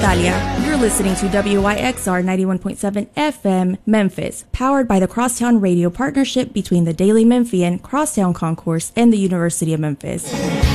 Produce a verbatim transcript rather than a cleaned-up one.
Natalia. You're listening to W Y X R ninety-one point seven F M, Memphis, powered by the Crosstown Radio partnership between the Daily Memphian, Crosstown Concourse, and the University of Memphis.